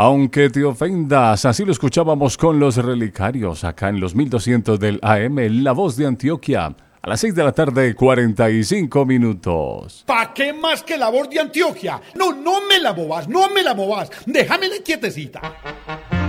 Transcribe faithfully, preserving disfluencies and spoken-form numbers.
Aunque te ofendas, así lo escuchábamos con los Relicarios, acá en los mil doscientos del A M, La Voz de Antioquia, a las seis de la tarde, cuarenta y cinco minutos. ¿Pa' qué más que La Voz de Antioquia? No, no me la movas, no me la movas, déjamela quietecita.